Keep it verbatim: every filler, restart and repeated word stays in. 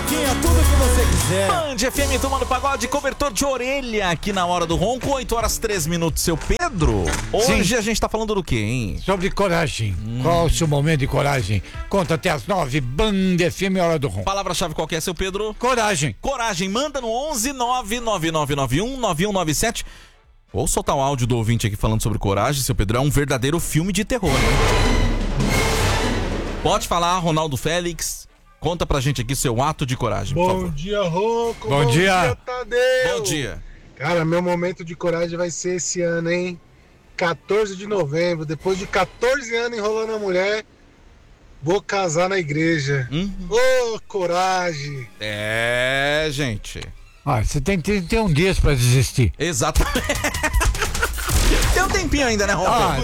Roquinha, tudo que você quiser. Band F M tomando pagode, cobertor de orelha aqui na hora do ronco, oito horas três minutos, seu Pedro. Hoje Sim. a gente tá falando do quê, hein? Sobre coragem. Hum. Qual o seu momento de coragem? Conta até as nove, Band F M, hora do ronco. Palavra-chave qual que é, seu Pedro? Coragem. Coragem, manda no onze nove nove nove nove um nove um nove sete. Vou soltar um áudio do ouvinte aqui falando sobre coragem, seu Pedro. É um verdadeiro filme de terror, né? Pode falar, Ronaldo Félix. Conta pra gente aqui seu ato de coragem, por favor. Bom dia, Ronco. Bom, bom dia. dia, Tadeu. Bom dia. Cara, meu momento de coragem vai ser esse ano, hein? quatorze de novembro, depois de quatorze anos enrolando a mulher, vou casar na igreja. Ô, Uhum. oh, coragem. É, gente. Ah, você tem trinta e um dias pra desistir. Exatamente. Tem um tempinho ainda, né, Ronaldo? Ah,